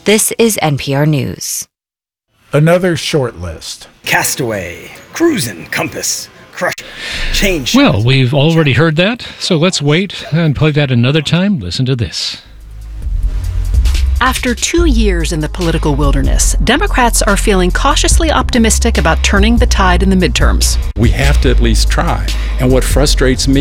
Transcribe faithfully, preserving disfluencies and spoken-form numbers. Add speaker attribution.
Speaker 1: This is N P R News.
Speaker 2: Another short list.
Speaker 3: Castaway, Cruisin', Compass, Crush, Change.
Speaker 4: Well, we've already heard that, so let's wait and play that another time. Listen to this.
Speaker 5: After two years in the political wilderness, Democrats are feeling cautiously optimistic about turning the tide in the midterms.
Speaker 6: We have to at least try. And what frustrates me